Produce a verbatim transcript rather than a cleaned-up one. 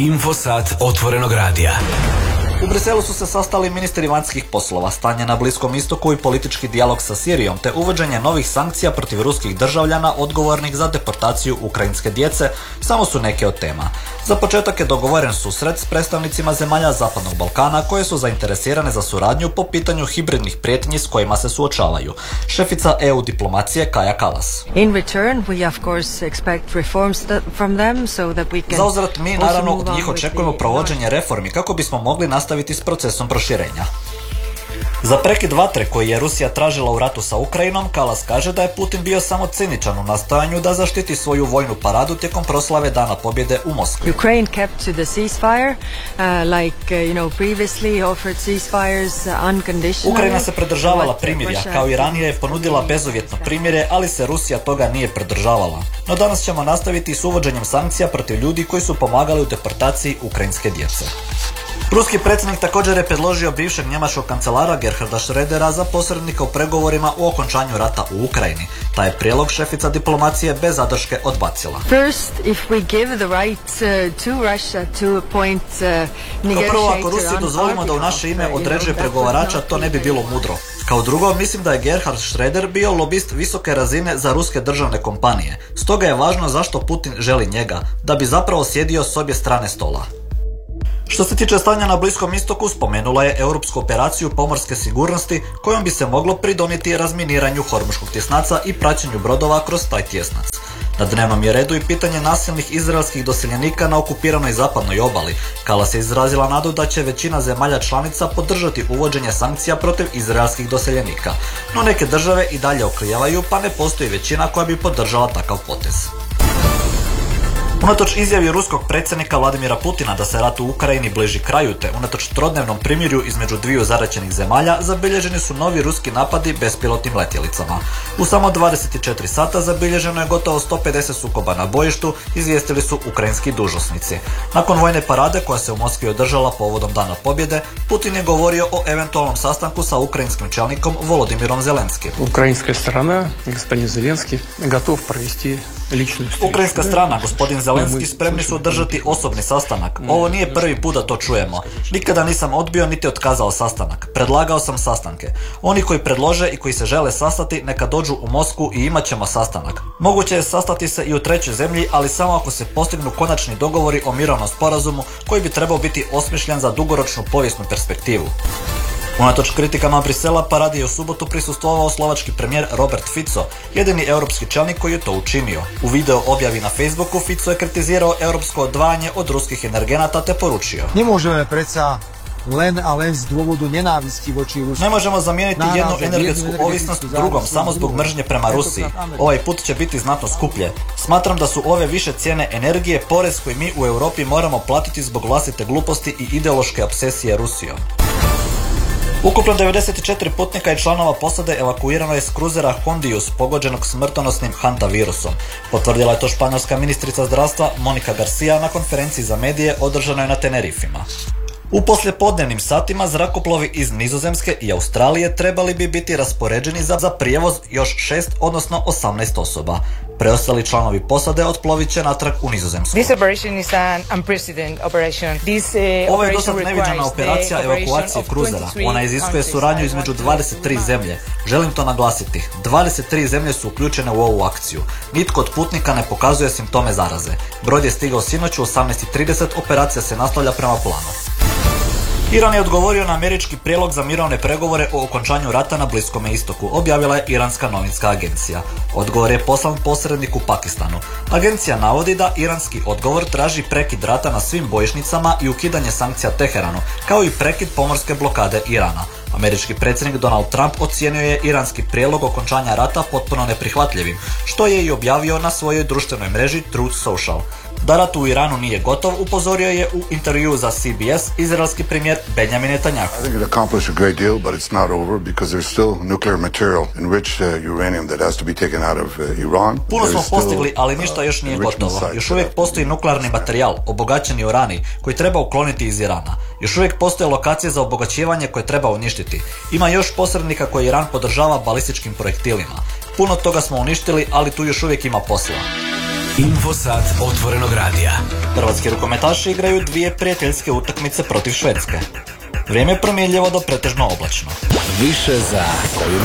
Infosat otvorenog radija. U Briselu su se sastali ministri vanjskih poslova, stanje na Bliskom istoku i politički dijalog sa Sirijom, te uvođenje novih sankcija protiv ruskih državljana odgovornih za deportaciju ukrajinske djece, samo su neke od tema. Za početak je dogovoren susret s predstavnicima zemalja Zapadnog Balkana koje su zainteresirane za suradnju po pitanju hibridnih prijetnji s kojima se suočavaju. Šefica E U diplomacije Kaja Kallas. In return, we of course expect reforms from them so that we can. Za uzvrat mi naravno od njih očekujemo provođenje reformi kako bismo mogli nastaviti s procesom proširenja. Za prekid vatre koji je Rusija tražila u ratu sa Ukrajinom, Kallas kaže da je Putin bio samo ciničan u nastojanju da zaštiti svoju vojnu paradu tijekom proslave Dana pobjede u Moskvi. Ukraine kept to the ceasefire, uh, like uh, you know previously offered ceasefires uh, unconditional. Ukrajina se pridržavala primirja, kao i ranije je ponudila bezuvjetno primirje, ali se Rusija toga nije pridržavala. No danas ćemo nastaviti s uvođenjem sankcija protiv ljudi koji su pomagali u deportaciji ukrajinske djece. Ruski predsjednik također je predložio bivšeg njemačkog kancelara Gerharda Schrödera za posrednika u pregovorima o okončanju rata u Ukrajini. Taj je prijedlog šefica diplomacije bez zadrške odbacila. First, if we give the right uh, to Russia to appoint uh, negotiator. Kao prvo, ako Rusiji dozvolimo da u naše ime određuje pregovarača, to ne bi bilo mudro. Kao drugo, mislim da je Gerhard Schröder bio lobist visoke razine za ruske državne kompanije. Stoga je važno zašto Putin želi njega, da bi zapravo sjedio s obje strane stola. Što se tiče stanja na Bliskom istoku, spomenula je europsku operaciju pomorske sigurnosti kojom bi se moglo pridonijeti razminiranju Hormuškog tjesnaca i praćenju brodova kroz taj tjesnac. Na dnevnom je redu i pitanje nasilnih izraelskih doseljenika na okupiranoj zapadnoj obali. Kallas je izrazila nadu da će većina zemalja članica podržati uvođenje sankcija protiv izraelskih doseljenika. No neke države i dalje oklijevaju, pa ne postoji većina koja bi podržala takav potez. Unatoč izjavi ruskog predsjednika Vladimira Putina da se rat u Ukrajini bliži kraju, te unatoč trodnevnom primirju između dviju zaraćenih zemalja, zabilježeni su novi ruski napadi bespilotnim letjelicama. U samo dvadeset četiri sata zabilježeno je gotovo sto pedeset sukoba na bojištu, izvijestili su ukrajinski dužnosnici. Nakon vojne parade koja se u Moskvi održala povodom Dana pobjede, Putin je govorio o eventualnom sastanku sa ukrajinskim čelnikom Volodimirom Zelenskim. Ukrajinska strana, gospodin Zelenski, gotov provesti ličnu stručnu. Ukrajinska strana, gospodin Zelenski, spremni su održati osobni sastanak. Ovo nije prvi put da to čujemo. Nikada nisam odbio niti otkazao sastanak. Predlagao sam sastanke. Oni koji predlože i koji se žele sastati, neka dođu u Moskvu i imat ćemo sastanak. Moguće je sastati se i u trećoj zemlji, ali samo ako se postignu konačni dogovori o mirovnom sporazumu koji bi trebao biti osmišljen za dugoročnu povijesnu perspektivu. Unatoč kritikama Brisela, paradi je u subotu prisustvovao slovački premijer Robert Fico, jedini europski čelnik koji je to učinio. U video objavi na Facebooku Fico je kritizirao europsko odvajanje od ruskih energenata te poručio: Ne možemo preca len a len z dôvodu nenávisti voči Rusiji. Ne možemo zamijeniti jednu energetsku ovisnost drugom samo zbog mržnje prema Rusiji. Ovaj put će biti znatno skuplje. Smatram da su ove više cijene energije porez koji mi u Europi moramo platiti zbog vlastite gluposti i ideološke obsesije Rusijom. Ukupno devedeset četiri putnika i članova posade evakuirano je s kruzera Hondius pogođenog smrtonosnim Hanta virusom. Potvrdila je to španjolska ministrica zdravstva Monica Garcia na konferenciji za medije održanoj na Tenerifima. U poslijepodnevnim satima zrakoplovi iz Nizozemske i Australije trebali bi biti raspoređeni za, za prijevoz još šest, odnosno osamnaest osoba. Preostali članovi posade otplovit će natrag u Nizozemsku. This operation is an unprecedented operation. This, uh, Ovo je dosad neviđena operacija evakuacije kruzera. Ona iziskuje suradnju između dvadeset tri zemlje. Želim to naglasiti. dvadeset tri zemlje su uključene u ovu akciju. Nitko od putnika ne pokazuje simptome zaraze. Brod je stigao sinoć u osamnaest i trideset, operacija se nastavlja prema planu. Iran je odgovorio na američki prijedlog za mirovne pregovore o okončanju rata na Bliskom istoku, objavila je iranska novinska agencija. Odgovor je poslan posredniku Pakistanu. Agencija navodi da iranski odgovor traži prekid rata na svim bojišnicama i ukidanje sankcija Teheranu, kao i prekid pomorske blokade Irana. Američki predsjednik Donald Trump ocijenio je iranski prijedlog okončanja rata potpuno neprihvatljivim, što je i objavio na svojoj društvenoj mreži Truth Social. Da rat u Iranu nije gotov, upozorio je u intervjuu za C B S izraelski premijer Benjamin Netanyahu. I think it accomplished a great deal, but it's not over because there's still nuclear material, enriched uh, uranium that has to be taken out of uh, Iran. Puno smo postigli, ali ništa još nije gotovo. Još uvijek postoji nuklearni materijal, obogaćeni uranij, koji treba ukloniti iz Irana. Još uvijek postoje lokacije za obogaćivanje koje treba uništiti. Ima još posrednika koji Iran podržava balističkim projektilima. Puno toga smo uništili, ali tu još uvijek ima posla. Infosat otvorenog radija. Hrvatski rukometaši igraju dvije prijateljske utakmice protiv Švedske. Vrijeme je promjenljivo do pretežno oblačno. Više za